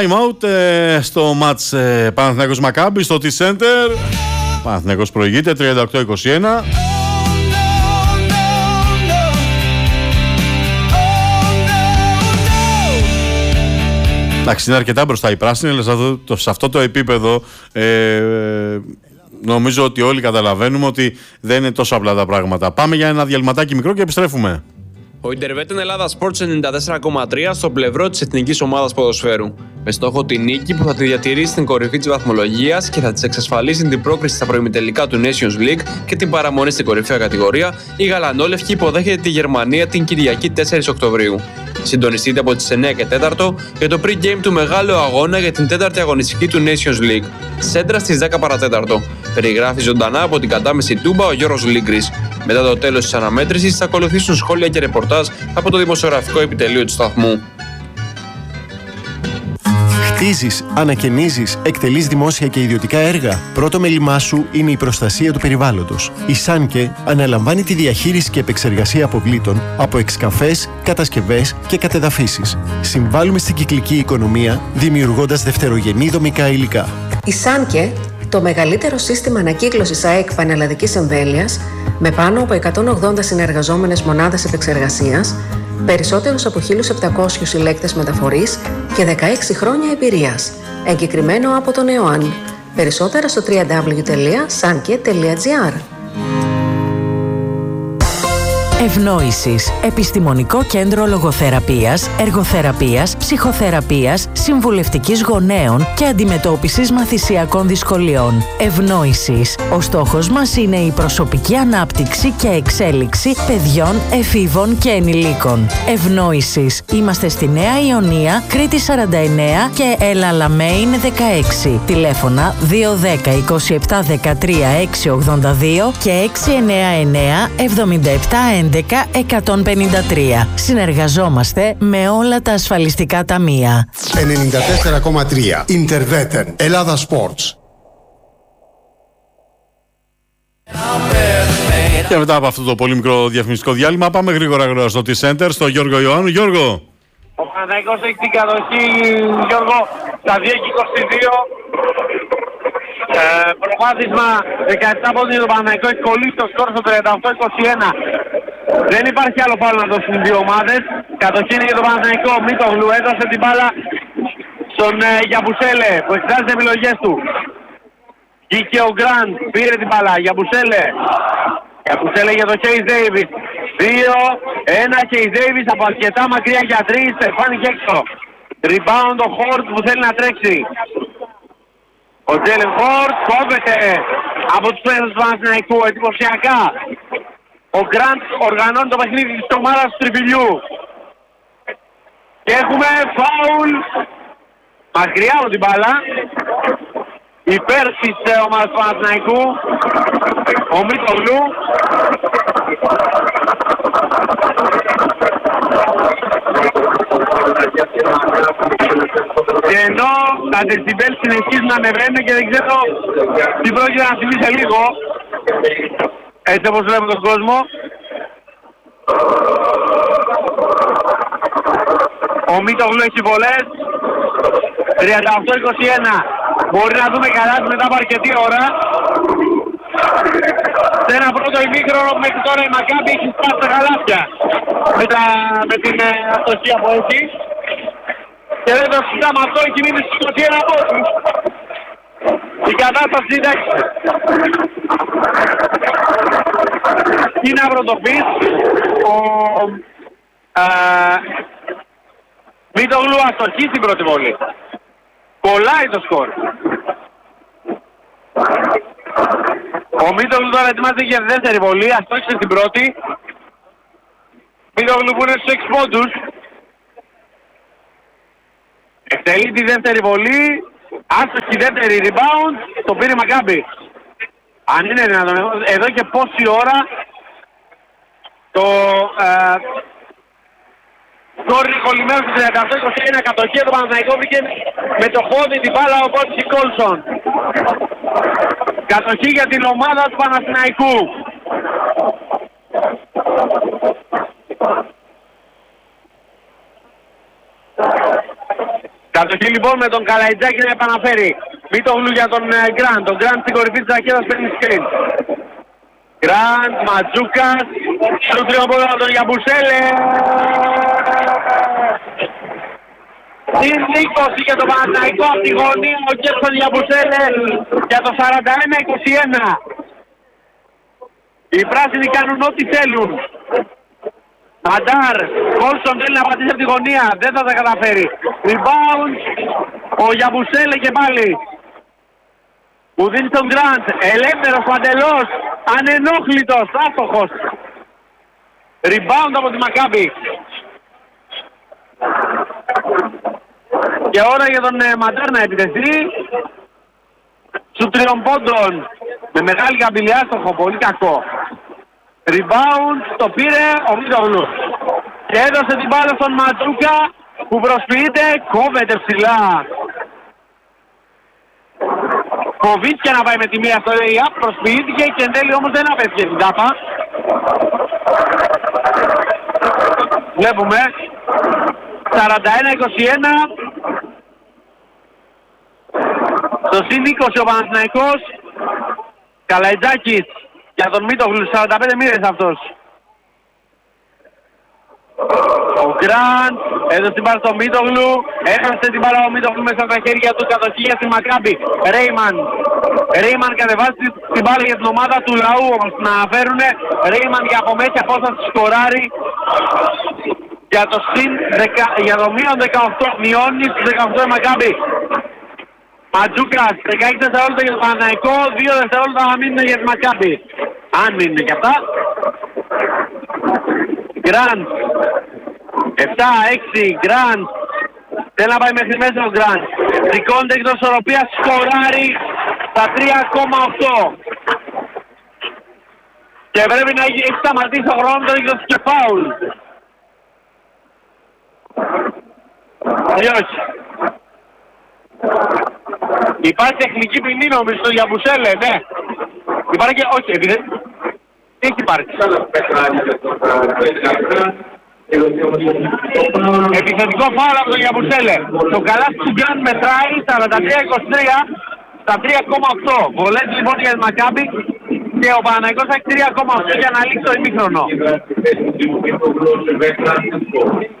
Time out στο μάτς Παναθηναϊκός Μακάμπι στο T-Center. Παναθηναϊκός προηγείται 38-21. Εντάξει, είναι αρκετά μπροστά οι πράσινοι, αλλά σε αυτό το επίπεδο νομίζω ότι όλοι καταλαβαίνουμε ότι δεν είναι τόσο απλά τα πράγματα. Πάμε για ένα διαλυματάκι μικρό και επιστρέφουμε. Ο Ιντερβέτεν Ελλάδα Sports 94,3 στο πλευρό της εθνικής ομάδας ποδοσφαίρου. Με στόχο τη νίκη που θα τη διατηρήσει στην κορυφή της βαθμολογίας και θα της εξασφαλίσει την πρόκριση στα προημιτελικά του Nations League και την παραμονή στην κορυφαία κατηγορία, η Γαλανόλευκη υποδέχεται τη Γερμανία την Κυριακή 4 Οκτωβρίου. Συντονιστείτε από τις 9 και 4 για το pre-game του μεγάλου αγώνα για την 4η αγωνιστική του Nations League. Σέντρα στις 10 παρατέταρτο. Περιγράφει ζωντανά από την κατάμεση Τούμπα ο Γιώργος Λίγκρης. Μετά το τέλος της αναμέτρησης θα ακολουθήσουν σχόλια και ρεπορτάζ από το δημοσιογραφικό επιτελείο του σταθμού. Χτίζεις, ανακαινίζεις, εκτελείς δημόσια και ιδιωτικά έργα. Πρώτο μέλημά σου είναι η προστασία του περιβάλλοντος. Η Σάνκε αναλαμβάνει τη διαχείριση και επεξεργασία αποβλήτων από εξκαφές, κατασκευές και κατεδαφίσεις. Συμβάλλουμε στην κυκλική οικονομία δημιουργώντας δευτερογενή δομικά υλικά. Η Σάνκε, το μεγαλύτερο σύστημα ανακύκλωσης ΑΕΚ πανελλαδικής εμβέλειας, με πάνω από 180 συνεργαζόμενες μονάδες επεξεργασίας, περισσότερους από 1.700 συλλέκτες μεταφορής και 16 χρόνια εμπειρίας. Εγκεκριμένο από τον ΕΟΑΝ. Περισσότερα στο www.sanke.gr. Ευνόησης. Επιστημονικό κέντρο λογοθεραπείας, εργοθεραπείας, ψυχοθεραπείας, συμβουλευτικής γονέων και αντιμετώπισης μαθησιακών δυσκολιών. Ευνόησης. Ο στόχος μας είναι η προσωπική ανάπτυξη και εξέλιξη παιδιών, εφήβων και ενηλίκων. Ευνόησης. Είμαστε στη Νέα Ιωνία, Κρήτη 49 και Ελαλαμέιν 16. Τηλέφωνα 210 27 13 682 και 699 77 153. Συνεργαζόμαστε με όλα τα ασφαλιστικά ταμεία. 94,3 Ιντερβέτεν Ελλάδα Sports. Και μετά από αυτό το πολύ μικρό διαφημιστικό διάλειμμα πάμε γρήγορα στο T-Center, στο Γιώργο Ιωάννου. Γιώργο. Ο Παναθηναϊκός έχει την κατοχή, Γιώργο, στα 2:22. Προβάδισμα 17 πόντων για τον Παναθηναϊκό, έχει κολλήσει το σκορ στο 38-21. Δεν υπάρχει άλλο πάλι να δώσουν οι δύο ομάδες. Κατοχή είναι για τον Παναθηναϊκό. Μίτογλου έδωσε την μπάλα στον Γιαμπουσέλε που εξετάζει τις επιλογές του. Βγήκε ο Γκραντ, πήρε την μπάλα. Γιαμπουσέλε. Γιαμπουσέλε για τον Χέις Ντέιβις. 2-1 Χέις Ντέιβις από αρκετά μακριά για 3. Φάνηκε έξω. Rebound ο Χόρτ που θέλει να τρέξει. Ο Τζέλεν Χόρτ κόβεται από τους παίκτες του Παναθηναϊκού. Εντυπωσιακά. Ο Γκραντ οργανώνει το παιχνίδι της ομάδας του τριφυλιού. Και έχουμε φάουλ μακριά από την μπάλα. Υπέρ της ομάδας του Παναθηναϊκού. Ο Μίτογλου. Και ενώ τα δεσιμπέλ συνεχίζουν να ανεβαίνουν και δεν ξέρω τι πρόκειται να συμβεί σε λίγο. Έτσι όπως βλέπω τον κόσμο. Ο Μίτογλου έχει βολές. 38-21. Μπορεί να δούμε καλά μετά από αρκετή ώρα. Σε ένα πρώτο ημίχρονο μέχρι τώρα η Μακάμπι έχει σπάσει τα χαλάθια με την αστοχία που έχει. Και δεν το συζητάμε αυτό, έχει μείνει στους 21 πόντους. Η κατάσταση εντάξει. Τι να πρωτοπείς, ο Μίτογλου αστοχή στην πρώτη βολή. Κολλάει το σκορ. Ο Μίτογλου τώρα ετοιμάζεται για δεύτερη βολή, αστόχησε στην πρώτη. Μίτογλου που είναι στους 6 πόντους. Εκτελεί τη δεύτερη βολή, άστοχη δεύτερη rebound, το πήρε Μακάμπι. Αν είναι δυνατόν, εδώ και πόση ώρα το σκορ είναι κολλημένο στο 38-21, κατοχή του Παναθηναϊκού βγήκε με το πόδι την μπάλα ο Κότσι Κόλσον. Κατοχή για την ομάδα του Παναθηναϊκού. Κατοχή λοιπόν με τον Καλαϊτζάκη να επαναφέρει. Μητογλου για τον Γκραντ. Τον Γκραντ στην κορυφή της ρακέτας παίρνει screen. Γκραντ, Ματζούκας, στο τριοπόδο από τον Γιαμπουσέλε. Συν 20 για τον Παναθηναϊκό από τη γωνία ο Γκέρσον Γιαμπουσέλε για το 41-21. Οι πράσινοι κάνουν ό,τι θέλουν. Μαντάρ, Κόλσον θέλει να πατήσει από τη γωνία, δεν θα τα καταφέρει. Rebound, ο Γιαμπουσέλε και πάλι. Που δίνει στον Γκραντ, ελεύθερος παντελώς, ανενόχλητος, άστοχος. Rebound από τη Μακάμπι. Και ώρα για τον Μαντάρ να επιτεθεί. Σου τριών πόντων, με μεγάλη καμπυλιά, άστοχο, πολύ κακό. Rebound, το πήρε ο Μητογλου. Και έδωσε την μπάλα στον Ματζούκα που προσποιείται, κόβεται ψηλά. Φοβήθηκε να πάει με τη μία στο layup, προσποιήθηκε και εν τέλει όμως δεν απέφυγε την τάπα. Βλέπουμε 41-21. Στο συν 20 ο Παναθηναϊκός. Καλαϊτζάκης για τον Μητογλου, 45 μοίρες αυτός. Ο Γκραντ έδωσε την μπάλα στον Μητογλου. Έχασε την μπάλα ο Μητογλου μέσα στα χέρια του. Κατοχή για τη Μακάμπι. Ρέιμαν κατεβάζει την μπάλα για την ομάδα του λαού όμως να φέρουνε. Ρέιμαν για από μέσα απόσταση σκοράρει. Για το μείον 18. Μειώνει στους 18 η Μακάμπι. Ματζούκας, 16 δευτερόλεπτα για το Παναθηναϊκό, 2 δευτερόλεπτα να μείνουν για τη Μακάμπι. Αν μείνουν και αυτά. Γκραντ, 7-6, Γκραντ. Θέλει να πάει μέχρι μέσα ο Γκραντ. Σηκώνεται εκτός ισορροπίας, σκοράρει στα 3,8. Και πρέπει να έχει σταματήσει το χρόνο και φάουλ. Τελειώσει. Υπάρχει τεχνική ποινή νομίζω στο Γιαμπουσέλε, ναι. Υπάρχει και... όχι, επειδή... τι έχει υπάρξει. Επιθετικό φάουλ από τον Γιαμπουσέλε. Το καλάθι του Γκραντ μετράει στα 43-23 στα 3,8. Βολές λοιπόν για τη Μακάμπι και ο Παναθηναϊκός έχει 3,8 για να λήξει το ημίχρονο.